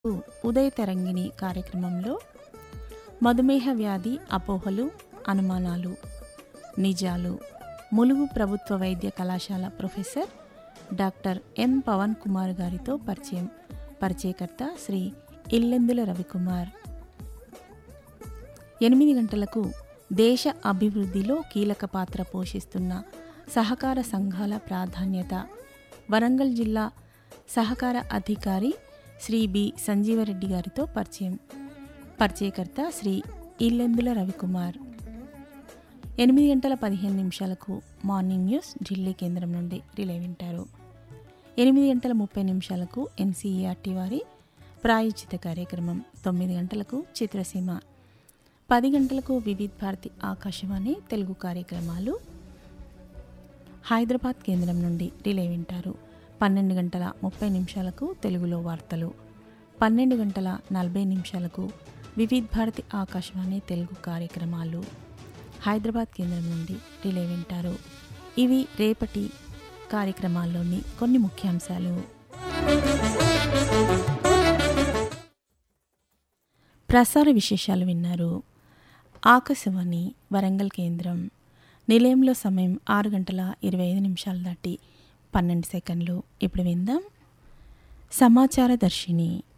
ఉదయ తరంగిణి కార్యక్రమంలో మధుమేహ వ్యాధి అపోహలు, అనుమానాలు, నిజాలు ములుగు ప్రభుత్వ వైద్య కళాశాల professor doctor M Pawan Kumar గారితో పరిచయకర్త శ్రీ ఇల్లెందుల రవికుమార్. 8 గంటలకు దేశ అభివృద్ధిలో కీలక పాత్ర పోషిస్తున్న సహకార సంఘాల ప్రాధాన్యత, వరంగల్ జిల్లా సహకార అధికారి శ్రీ బి సంజీవరెడ్డి గారితో పరిచయకర్త శ్రీ ఇల్లెందుల రవికుమార్. 8:15 మార్నింగ్ న్యూస్ ఢిల్లీ కేంద్రం నుండి రిలే వింటారు. 8:30 ఎన్సీఈఆర్టీ వారి ప్రాయోజిత కార్యక్రమం. 9 గంటలకు చిత్రసీమ. 10 గంటలకు వివిధ భారతి ఆకాశవాణి తెలుగు కార్యక్రమాలు హైదరాబాద్ కేంద్రం నుండి రిలే వింటారు. 12:30 తెలుగులో వార్తలు. 12:40 వివిధ భారతి ఆకాశవాణి తెలుగు కార్యక్రమాలు హైదరాబాద్ కేంద్రం నుండి రిలే వింటారు. ఇవి రేపటి కార్యక్రమాల్లోని కొన్ని ముఖ్యాంశాలు. ప్రసార విశేషాలు విన్నారు. ఆకాశవాణి వరంగల్ కేంద్రం. నిలయంలో సమయం 6:25 దాటి 12 సెకండ్లు. ఇప్పుడు విందాం సమాచార దర్శిని.